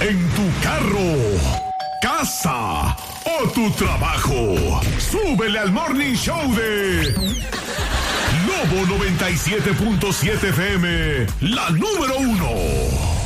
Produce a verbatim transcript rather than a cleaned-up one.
en tu carro, casa o tu trabajo. Súbele al Morning Show de Lobo noventa y siete punto siete F M, la número uno.